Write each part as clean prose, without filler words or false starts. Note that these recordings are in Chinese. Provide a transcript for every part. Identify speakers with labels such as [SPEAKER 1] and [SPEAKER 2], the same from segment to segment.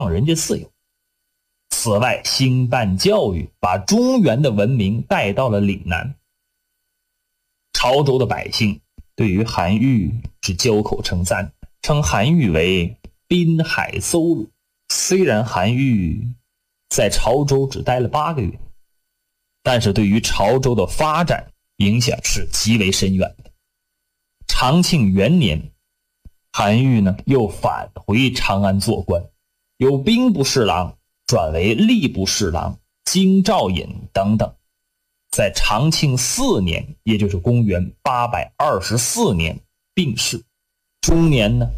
[SPEAKER 1] 人家自由。此外，兴办教育，把中原的文明带到了岭南。潮州的百姓对于韩愈是交口称赞，称韩愈为滨海邹鲁。虽然韩愈在潮州只待了8个月，但是对于潮州的发展影响是极为深远的。长庆元年，韩愈呢又返回长安做官，由兵部侍郎转为吏部侍郎、京兆尹等等。在长庆4年，也就是公元824年病逝，终年呢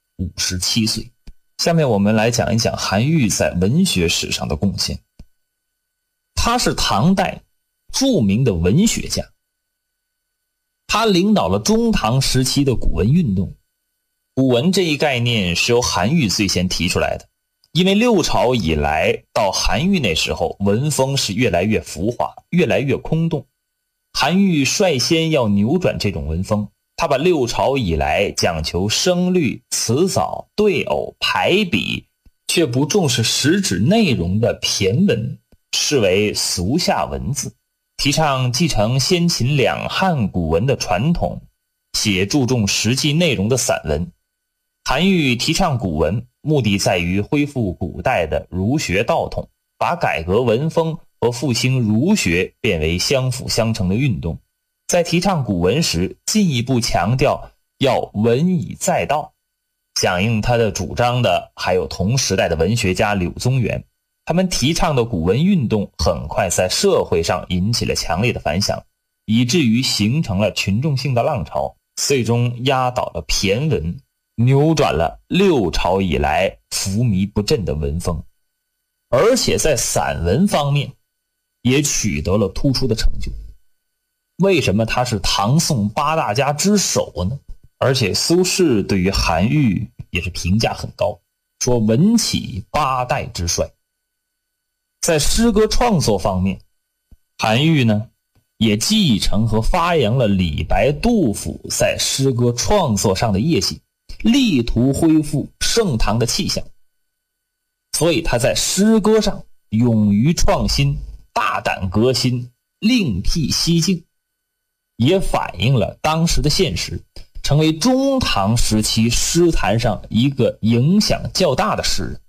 [SPEAKER 1] 57岁。下面我们来讲一讲韩愈在文学史上的贡献。他是唐代著名的文学家，他领导了中唐时期的古文运动。古文这一概念是由韩愈最先提出来的，因为六朝以来到韩愈那时候，文风是越来越浮华，越来越空洞。韩愈率先要扭转这种文风，他把六朝以来讲求声律、词藻、对偶、排比，却不重视实质内容的骈文视为俗下文字，提倡继承先秦两汉古文的传统，写注重实际内容的散文。韩愈提倡古文，目的在于恢复古代的儒学道统，把改革文风和复兴儒学变为相辅相成的运动。在提倡古文时，进一步强调要文以载道。响应他的主张的还有同时代的文学家柳宗元，他们提倡的古文运动很快在社会上引起了强烈的反响，以至于形成了群众性的浪潮，最终压倒了骈文，扭转了六朝以来浮靡不振的文风。而且在散文方面也取得了突出的成就。为什么他是唐宋8大家之首呢？而且苏轼对于韩愈也是评价很高，说文起8代之帅。在诗歌创作方面，韩愈呢也继承和发扬了李白、杜甫在诗歌创作上的业绩，力图恢复盛唐的气象。所以他在诗歌上勇于创新，大胆革新，另辟蹊径，也反映了当时的现实，成为中唐时期诗坛上一个影响较大的诗人。